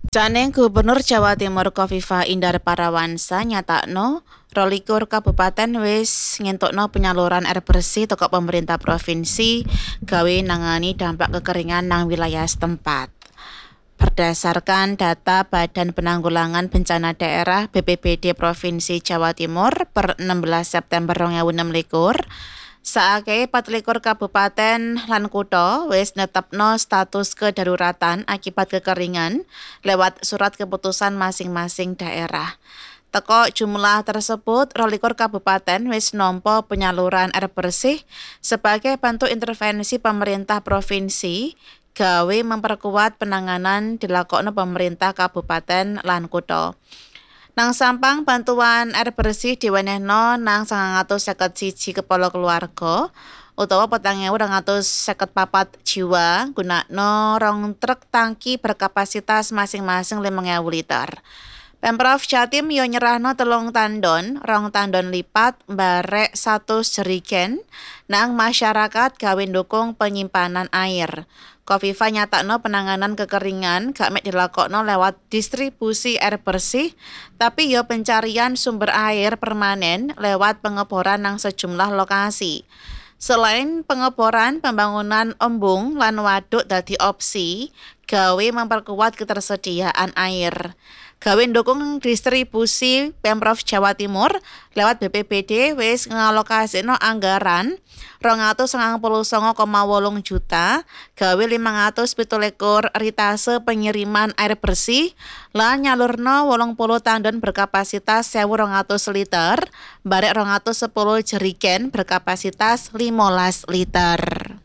Jane Gubernur Jawa Timur Kofifa Indar Parawansa nyatakno 22 kabupaten wis ngentokno penyaluran air bersih toko pemerintah provinsi gawe nangani dampak kekeringan nang wilayah setempat. Berdasarkan data Badan Penanggulangan Bencana Daerah BPBD Provinsi Jawa Timur per 16 September 2026, saake 24 kabupaten lan kutha wis netepno status kedaruratan akibat kekeringan lewat surat keputusan masing-masing daerah. Teko jumlah tersebut, 22 kabupaten wis nampa penyaluran air bersih sebagai bentuk intervensi pemerintah provinsi gawe memperkuat penanganan dilakokno pemerintah kabupaten lan kutha. Nang Sampang bantuan air bersih diwenehno nang 951 kepala keluarga utawa 4.254 jiwa gunakno 2 truk tangki berkapasitas masing-masing 5.000 liter. Pemprov Jatim yo nyerahno 3 tandon, 2 tandon lipat, barek 1 jerigen nang masyarakat gawe ndukung penyimpanan air. Kofifa nyatakno penanganan kekeringan gak mek dilakokno lewat distribusi air bersih, tapi yo pencarian sumber air permanen lewat pengeboran nang sejumlah lokasi. Selain pengeboran, pembangunan embung lan waduk dadi opsi gawe memperkuat ketersediaan air. Gawe ndukung distribusi Pemprov Jawa Timur lewat BPBD wis ngalokasino anggaran 299,8 juta gawe 527 ritase pengiriman air bersih lan nyalurno 80 tandon berkapasitas 1.200 liter, barek 210 jerigen berkapasitas 15 liter.